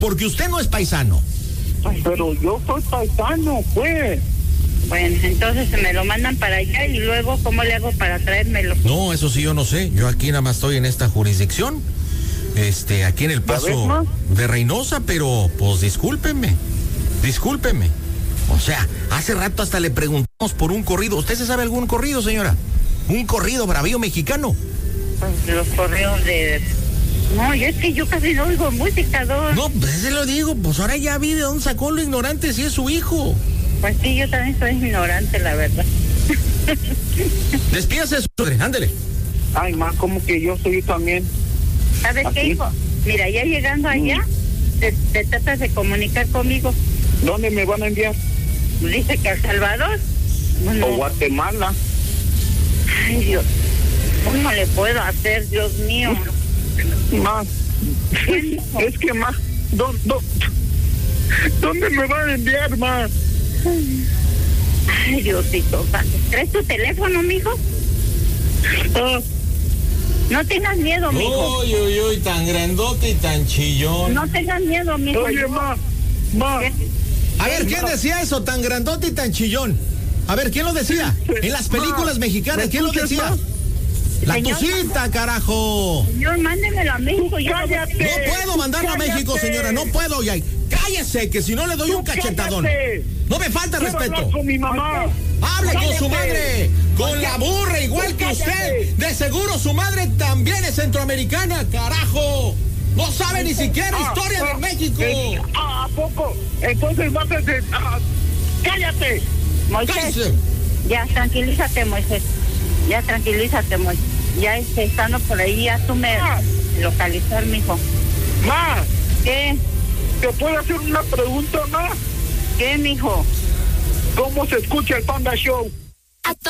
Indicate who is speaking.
Speaker 1: porque usted no es paisano.
Speaker 2: Pero yo soy paisano, pues.
Speaker 3: Bueno, entonces se me lo mandan para allá y luego, ¿cómo le hago para traérmelo?
Speaker 1: No, eso sí yo no sé. Yo aquí nada más estoy en esta jurisdicción, aquí en el Paso de Reynosa, pero pues discúlpenme. O sea, hace rato hasta le preguntamos por un corrido. ¿Usted se sabe algún corrido, señora? ¿Un corrido bravío mexicano?
Speaker 3: Pues los correos de... No, es que yo casi no oigo música, don.
Speaker 1: No, pues se lo digo, pues ahora ya vi de dónde sacó lo ignorante si es su hijo.
Speaker 3: Pues sí, yo también soy ignorante, la verdad.
Speaker 1: Despídase de su madre, ándele.
Speaker 2: Ay, ma, como que yo soy también.
Speaker 3: ¿Sabes qué, hijo? Mira, ya llegando allá, te tratas de comunicar conmigo.
Speaker 2: ¿Dónde me van a enviar?
Speaker 3: Dice que a El Salvador.
Speaker 2: O Guatemala.
Speaker 3: Ay, Dios. ¿Cómo le puedo hacer, Dios mío?
Speaker 2: Ma, es que ma, ¿dónde me van a enviar, ma?
Speaker 3: Ay, Diosito. ¿Traes tu teléfono, mijo? No tengas miedo, mijo.
Speaker 1: Uy, tan grandote y tan chillón.
Speaker 3: No tengas miedo, mijo.
Speaker 2: Oye, ma.
Speaker 1: A ver, ¿quién decía eso, tan grandote y tan chillón? A ver, ¿quién lo decía? En las películas mexicanas, ¿quién lo decía? La Tucita, carajo.
Speaker 3: Señor, mándemelo a México.
Speaker 2: ¡Cállate!
Speaker 1: No puedo mandarlo a México, señora, no puedo. Ya. Cállese, que si no le doy un cachetadón. No me falta respeto.
Speaker 2: Con mi mamá.
Speaker 1: Hable con su madre, con la burra igual que usted. De seguro su madre también es centroamericana, carajo. No sabe ni siquiera historia de México.
Speaker 2: ¿A poco? Entonces vas a decir, cállate.
Speaker 3: Moisés,
Speaker 1: Cállese.
Speaker 3: ya, tranquilízate, Moisés. Ya estando por ahí, ya tú me localizar, mijo.
Speaker 2: Ma,
Speaker 3: ¿Qué?
Speaker 2: ¿te puedo hacer una pregunta, ma?
Speaker 3: ¿Qué, mijo?
Speaker 2: ¿Cómo se escucha el Panda Show?